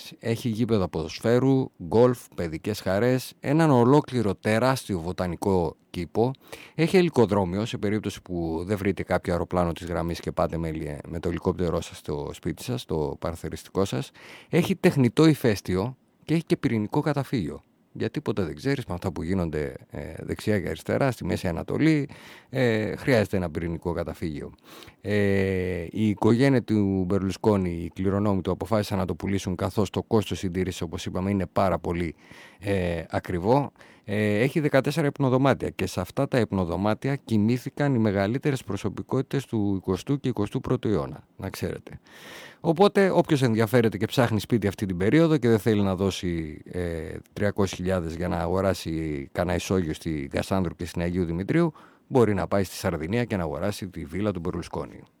περιοχές. Έχει γήπεδα ποδοσφαίρου, γκολφ, παιδικές χαρές, έναν ολόκληρο τεράστιο βοτανικό κήπο. Έχει ελικοδρόμιο σε περίπτωση που δεν βρείτε κάποιο αεροπλάνο της γραμμής και πάτε με το ελικόπτερό σας στο σπίτι σας, το παραθεριστικό σας. Έχει τεχνητό ηφαίστειο και έχει και πυρηνικό καταφύγιο. Γιατί ποτέ δεν ξέρεις, με αυτά που γίνονται δεξιά και αριστερά στη Μέση Ανατολή, χρειάζεται ένα πυρηνικό καταφύγιο. Η οικογένεια του Μπερλουσκόνη, οι κληρονόμοι του, αποφάσισαν να το πουλήσουν, καθώς το κόστος συντήρησης, όπως είπαμε, είναι πάρα πολύ ακριβό. Έχει 14 υπνοδωμάτια και σε αυτά τα υπνοδωμάτια κοιμήθηκαν οι μεγαλύτερες προσωπικότητες του 20ου και 21ου αιώνα, να ξέρετε. Οπότε όποιος ενδιαφέρεται και ψάχνει σπίτι αυτή την περίοδο και δεν θέλει να δώσει 300.000 για να αγοράσει κανένα ισόγειο στη Κασάνδρου και στην Αγίου Δημητρίου, μπορεί να πάει στη Σαρδινία και να αγοράσει τη βίλα του Μπερλουσκόνη.